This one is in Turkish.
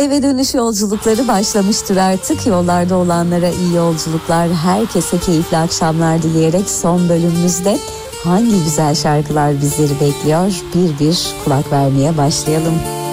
Eve dönüş yolculukları başlamıştır artık. Yollarda olanlara iyi yolculuklar, herkese keyifli akşamlar dileyerek son bölümümüzde hangi güzel şarkılar bizleri bekliyor bir bir kulak vermeye başlayalım.